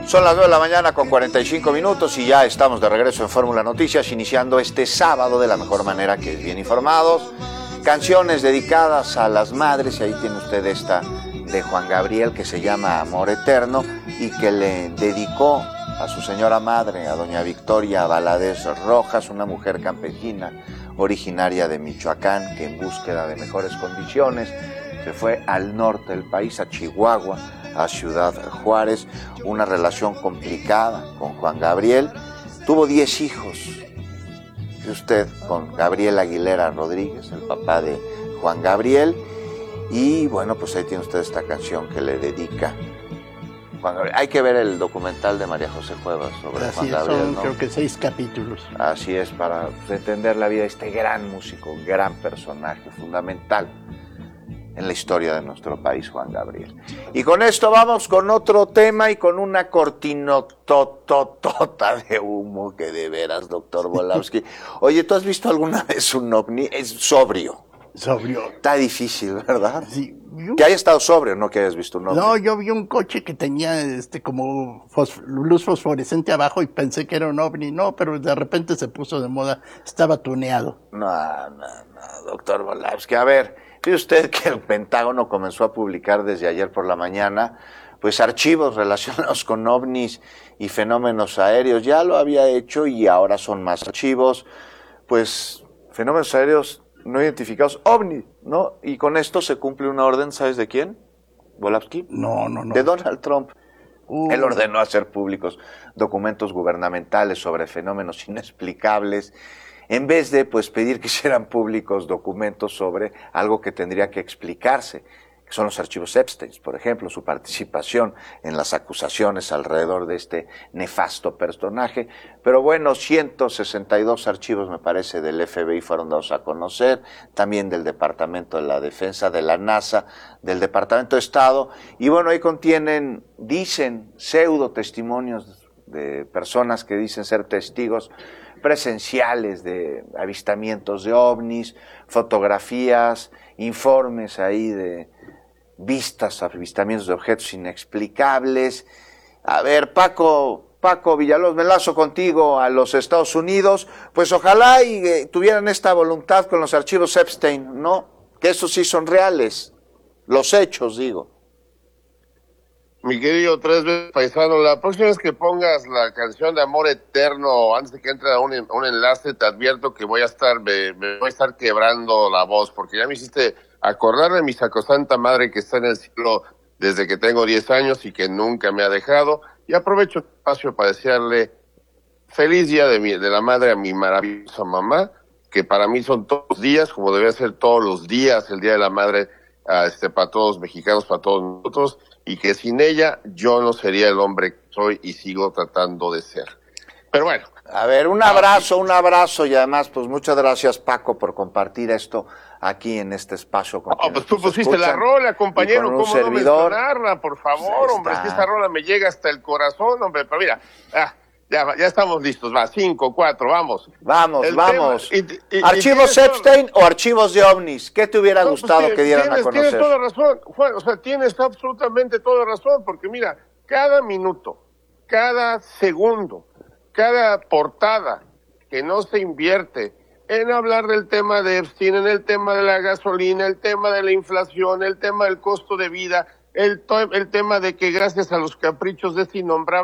Son las 9 de la mañana con 45 minutos y ya estamos de regreso en Fórmula Noticias, iniciando este sábado de la mejor manera, que es bien informados. Canciones dedicadas a las madres, y ahí tiene usted esta de Juan Gabriel que se llama Amor Eterno y que le dedicó a su señora madre, a doña Victoria Valadez Rojas, una mujer campesina originaria de Michoacán que en búsqueda de mejores condiciones se fue al norte del país, a Chihuahua, a Ciudad Juárez, una relación complicada con Juan Gabriel. Tuvo 10 hijos, y usted, con Gabriel Aguilera Rodríguez, el papá de Juan Gabriel, y bueno, pues ahí tiene usted esta canción que le dedica Juan Gabriel. Hay que ver el documental de María José Cuevas sobre Juan Gabriel, son, ¿no? Creo que 6 capítulos. Así es, para entender la vida de este gran músico, gran personaje, fundamental en la historia de nuestro país, Juan Gabriel. Y con esto vamos con otro tema y con una cortinotototota de humo que de veras, doctor Volowski. Oye, ¿tú has visto alguna vez un ovni? Es sobrio. Sobrio. Está difícil, ¿verdad? Sí. Que haya estado sobrio, no que hayas visto un ovni. No, yo vi un coche que tenía como luz fosforescente abajo y pensé que era un ovni. No, pero de repente se puso de moda. Estaba tuneado. No, doctor Volowski. A ver, fíjese usted que el Pentágono comenzó a publicar desde ayer por la mañana pues archivos relacionados con ovnis y fenómenos aéreos. Ya lo había hecho y ahora son más archivos, pues fenómenos aéreos no identificados, ovni, ¿no? Y con esto se cumple una orden, ¿sabes de quién? ¿Volowski? No. De Donald Trump. Él ordenó hacer públicos documentos gubernamentales sobre fenómenos inexplicables, en vez de pues pedir que hicieran públicos documentos sobre algo que tendría que explicarse, que son los archivos Epstein, por ejemplo, su participación en las acusaciones alrededor de este nefasto personaje. Pero bueno, 162 archivos, me parece, del FBI fueron dados a conocer, también del Departamento de la Defensa, de la NASA, del Departamento de Estado, y bueno, ahí contienen, dicen, pseudo testimonios de personas que dicen ser testigos presenciales de avistamientos de ovnis, fotografías, informes ahí de vistas, avistamientos de objetos inexplicables. A ver, Paco Villalobos, me enlazo contigo a los Estados Unidos, pues ojalá y tuvieran esta voluntad con los archivos Epstein, ¿no? Que esos sí son reales, los hechos, digo. Mi querido 3 veces paisano, la próxima vez que pongas la canción de Amor Eterno, antes de que entre a un enlace, te advierto que me voy a estar quebrando la voz, porque ya me hiciste acordar de mi sacrosanta madre que está en el cielo desde que tengo 10 años y que nunca me ha dejado, y aprovecho el espacio para desearle feliz día de la madre a mi maravillosa mamá, que para mí son todos los días, como debe ser todos los días el Día de la Madre, para todos los mexicanos, para todos nosotros, y que sin ella yo no sería el hombre que soy y sigo tratando de ser. Pero bueno. A ver, un abrazo y además pues muchas gracias, Paco, por compartir esto aquí en este espacio. Pues tú pusiste la rola, compañero, ¿cómo no mencionarla? Por favor, hombre, es que esa rola me llega hasta el corazón, hombre, pero mira, ya estamos listos, va, 5, 4, vamos. Vamos. ¿Archivos Epstein o archivos de ovnis? ¿Qué te hubiera gustado que dieran a conocer? Tienes toda razón, Juan, o sea, tienes absolutamente toda razón, porque mira, cada minuto, cada segundo, cada portada que no se invierte en hablar del tema de Epstein, en el tema de la gasolina, el tema de la inflación, el tema del costo de vida, el tema de que gracias a los caprichos de este innombrable